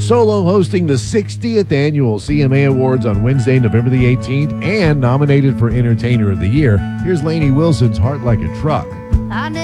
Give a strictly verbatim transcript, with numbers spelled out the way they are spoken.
solo hosting the sixtieth Annual C M A Awards on Wednesday, November the eighteenth, and nominated for Entertainer of the Year. Here's Lainey Wilson's Heart Like a Truck. I